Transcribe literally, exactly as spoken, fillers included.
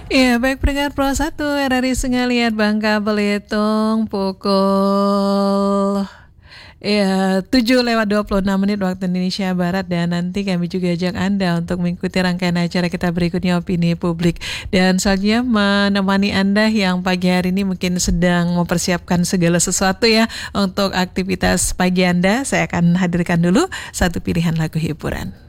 Iya, baik pendengar Pro satu R R I Sengalian Bangka Belitung pukul ya tujuh lewat dua puluh enam menit waktu Indonesia Barat, dan nanti kami juga ajak Anda untuk mengikuti rangkaian acara kita berikutnya, Opini Publik. Dan selanjutnya menemani Anda yang pagi hari ini mungkin sedang mempersiapkan segala sesuatu ya untuk aktivitas pagi Anda, saya akan hadirkan dulu satu pilihan lagu hiburan.